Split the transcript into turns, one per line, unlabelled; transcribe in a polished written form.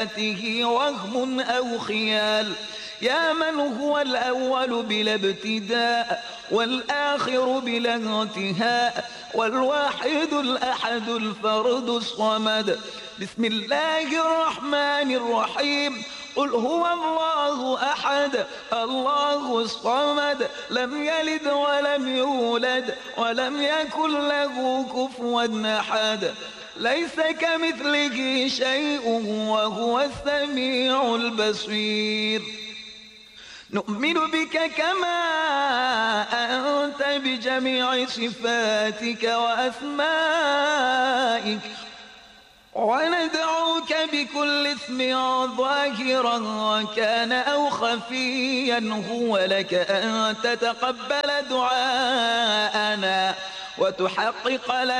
صفاته وهم أو خيال. يا من هو الأول بلا ابتداء والآخر بلا انتهاء والواحد الأحد الفرد الصمد. بسم الله الرحمن الرحيم. قل هو الله أحد الله الصمد لم يلد ولم يولد ولم يكن له كفوا أحد. ليس كمثله شيء وهو السميع البصير. نؤمن بك كما أنت بجميع صفاتك وأسمائك وندعوك بكل اسم ظاهرا كان أو خفيا هو لك أن تتقبل دعاءنا وتحقق لنا